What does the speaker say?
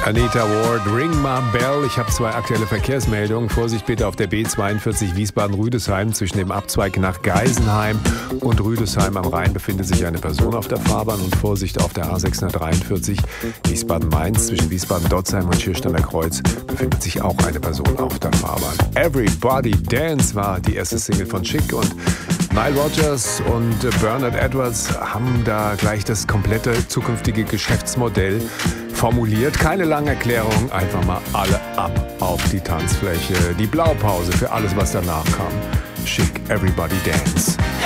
Anita Ward, Ring My Bell. Ich habe zwei aktuelle Verkehrsmeldungen. Vorsicht bitte auf der B42 Wiesbaden-Rüdesheim. Zwischen dem Abzweig nach Geisenheim und Rüdesheim am Rhein befindet sich eine Person auf der Fahrbahn. Und Vorsicht auf der A643 Wiesbaden-Mainz. Zwischen Wiesbaden-Dotzheim und Schiersteiner Kreuz befindet sich auch eine Person auf der Fahrbahn. Everybody Dance war die erste Single von Chic und Nile Rodgers und Bernard Edwards haben da gleich das komplette zukünftige Geschäftsmodell formuliert. Keine lange Erklärung, einfach mal alle ab auf die Tanzfläche. Die Blaupause für alles, was danach kam. Chic, Everybody Dance.